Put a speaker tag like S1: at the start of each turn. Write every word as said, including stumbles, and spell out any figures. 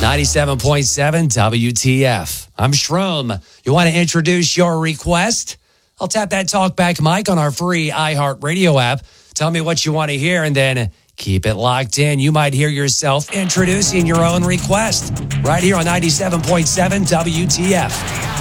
S1: ninety-seven point seven W T F. I'm Shroom. You want to introduce your request? I'll tap that talkback mic on our free iHeartRadio app. Tell me what you want to hear and then keep it locked in. You might hear yourself introducing your own request right here on ninety-seven point seven W T F.